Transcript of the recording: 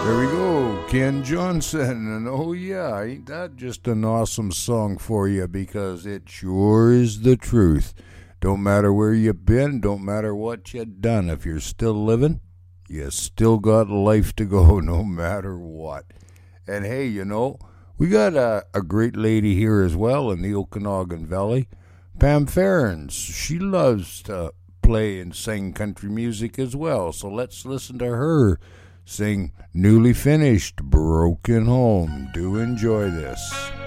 There we go, Ken Johnson. And oh, yeah, ain't that just an awesome song for you? Because it sure is the truth. Don't matter where you've been, don't matter what you've done. If you're still living, you still got life to go no matter what. And hey, you know, we got a great lady here as well in the Okanagan Valley, Pam Ferens. She loves to play and sing country music as well. So let's listen to her sing Newly Finished Broken Home. Do enjoy this.